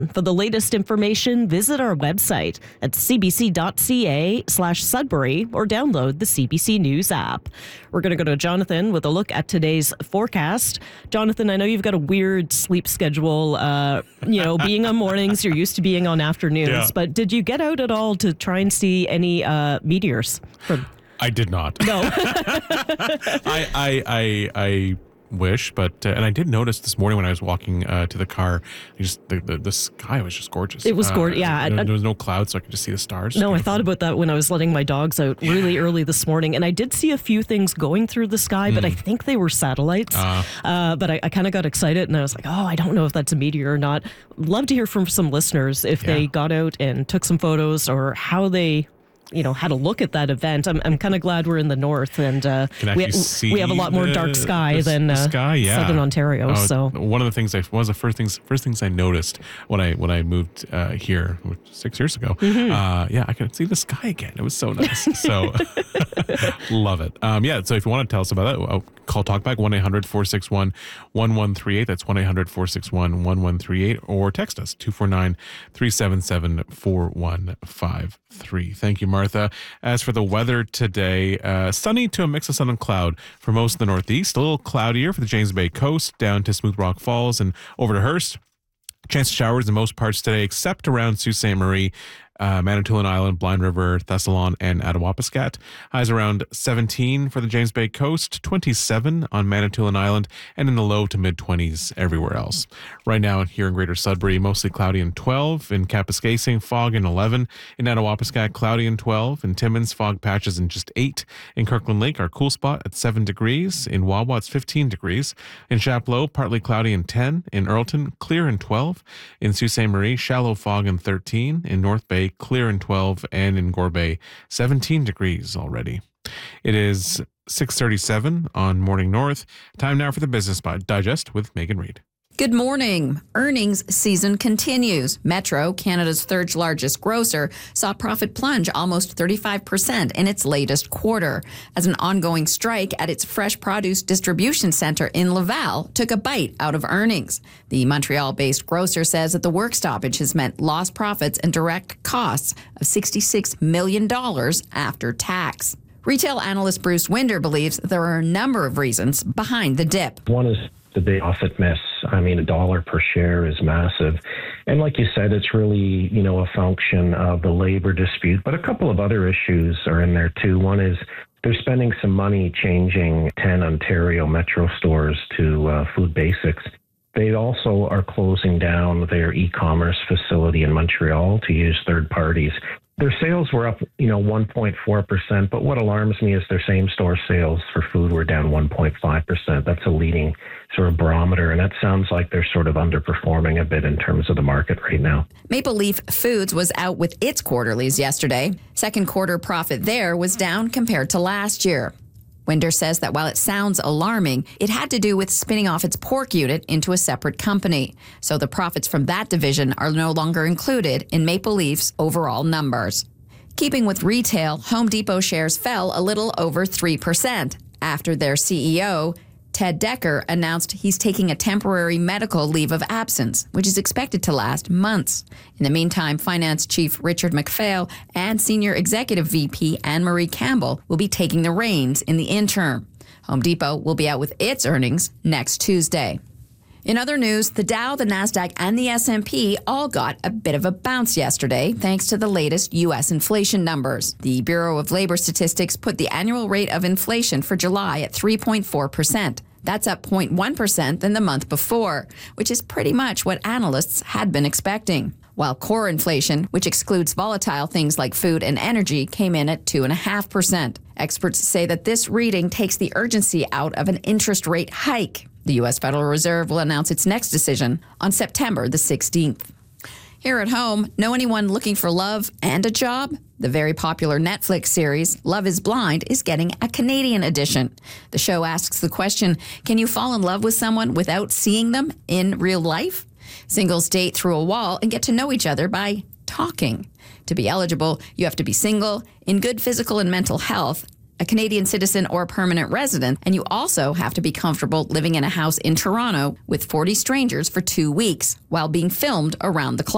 For the latest information, visit our website at cbc.ca/Sudbury or download the CBC News app. We're going to go to Jonathan with a look at today's forecast. Jonathan, I know you've got a weird sleep schedule. Being on mornings, you're used to being on afternoons. But did you get out at all to try and see any meteors? I did not. No. I wish, but and I did notice this morning when I was walking to the car, the sky was just gorgeous. It was gorgeous. Yeah, there was no clouds, so I could just see the stars. No, I thought about that when I was letting my dogs out really early this morning, and I did see a few things going through the sky, but I think they were satellites. But I kind of got excited, and I was like, oh, I don't know if that's a meteor or not. Love to hear from some listeners if they got out and took some photos or how they had a look at that event. I'm kind of glad we're in the north and we have a lot more dark sky than Southern Ontario. So one of the first things I noticed when I moved here 6 years ago. I could see the sky again. It was so nice. So love it. So if you want to tell us about that, call Talkback 1-800-461-1138. That's 1-800-461-1138, or text us 249-377-4153. Thank you, Martha. As for the weather today, sunny to a mix of sun and cloud for most of the northeast. A little cloudier for the James Bay coast down to Smooth Rock Falls and over to Hearst. Chance of showers in most parts today, except around Sault Ste. Marie, Manitoulin Island, Blind River, Thessalon, and Attawapiskat. Highs around 17 for the James Bay coast, 27 on Manitoulin Island, and in the low to mid-20s everywhere else. Right now here in Greater Sudbury, mostly cloudy and 12. In Kapuskasing, fog and 11. In Attawapiskat, cloudy and 12. In Timmins, fog patches and just 8. In Kirkland Lake, our cool spot at 7 degrees. In Wawa, it's 15 degrees. In Chapleau, partly cloudy and 10. In Earlton, clear and 12. In Sault Ste. Marie, shallow fog and 13. In North Bay, clear and 12, and in Gore Bay, 17 degrees already. It is 6:37 on Morning North. Time now for the Business Digest with Megan Reid. Good morning. Earnings season continues. Metro, Canada's third largest grocer, saw profit plunge almost 35% in its latest quarter as an ongoing strike at its fresh produce distribution center in Laval took a bite out of earnings. The Montreal-based grocer says that the work stoppage has meant lost profits and direct costs of $66 million after tax. Retail analyst Bruce Winder believes there are a number of reasons behind the dip. One is the big profit miss. I mean, $1 per share is massive. And like you said, it's really, a function of the labor dispute. But a couple of other issues are in there too. One is they're spending some money changing 10 Ontario Metro stores to Food Basics. They also are closing down their e-commerce facility in Montreal to use third parties. Their sales were up, 1.4%, but what alarms me is their same-store sales for food were down 1.5%. That's a leading sort of barometer, and that sounds like they're sort of underperforming a bit in terms of the market right now. Maple Leaf Foods was out with its quarterlies yesterday. Second quarter profit there was down compared to last year. Winder says that while it sounds alarming, it had to do with spinning off its pork unit into a separate company. So the profits from that division are no longer included in Maple Leaf's overall numbers. Keeping with retail, Home Depot shares fell a little over 3% after their CEO, Ted Decker, announced he's taking a temporary medical leave of absence, which is expected to last months. In the meantime, Finance Chief Richard McPhail and Senior Executive VP Anne-Marie Campbell will be taking the reins in the interim. Home Depot will be out with its earnings next Tuesday. In other news, the Dow, the Nasdaq, and the S&P all got a bit of a bounce yesterday thanks to the latest U.S. inflation numbers. The Bureau of Labor Statistics put the annual rate of inflation for July at 3.4%. That's up 0.1% than the month before, which is pretty much what analysts had been expecting. While core inflation, which excludes volatile things like food and energy, came in at 2.5%. Experts say that this reading takes the urgency out of an interest rate hike. The U.S. Federal Reserve will announce its next decision on September the 16th. Here at home, know anyone looking for love and a job? The very popular Netflix series, Love is Blind, is getting a Canadian edition. The show asks the question, can you fall in love with someone without seeing them in real life? Singles date through a wall and get to know each other by talking. To be eligible, you have to be single, in good physical and mental health, a Canadian citizen or permanent resident, and you also have to be comfortable living in a house in Toronto with 40 strangers for 2 weeks while being filmed around the clock.